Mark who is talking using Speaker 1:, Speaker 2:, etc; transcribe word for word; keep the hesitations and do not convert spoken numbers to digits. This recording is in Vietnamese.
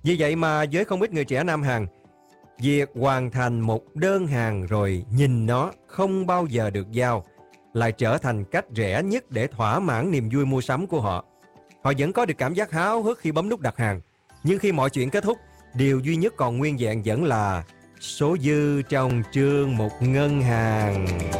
Speaker 1: Vì vậy mà với không ít người trẻ Nam Hàn, việc hoàn thành một đơn hàng rồi nhìn nó không bao giờ được giao lại trở thành cách rẻ nhất để thỏa mãn niềm vui mua sắm của họ. Họ vẫn có được cảm giác háo hức khi bấm nút đặt hàng, nhưng khi mọi chuyện kết thúc, điều duy nhất còn nguyên vẹn vẫn là số dư trong trương một ngân hàng.